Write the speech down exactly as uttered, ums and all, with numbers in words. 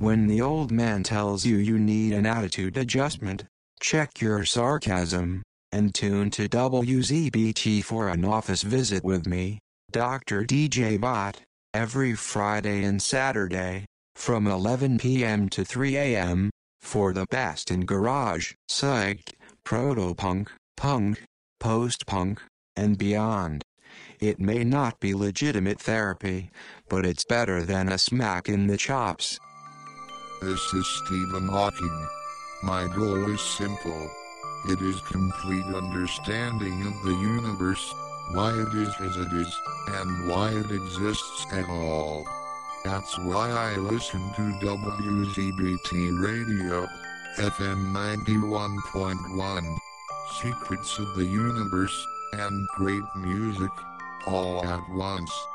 When the old man tells you you need an attitude adjustment, check your sarcasm, and tune to W Z B T for an office visit with me, Doctor D J Bot, every Friday and Saturday, from eleven p m to three a m, for the best in garage, psych, proto-punk, punk, post-punk, and beyond. It may not be legitimate therapy, but it's better than a smack in the chops. This is Stephen Hawking. My goal is simple. It is complete understanding of the universe, why it is as it is, and why it exists at all. That's why I listen to W Z B T Radio, F M ninety-one point one. Secrets of the universe, and great music, all at once.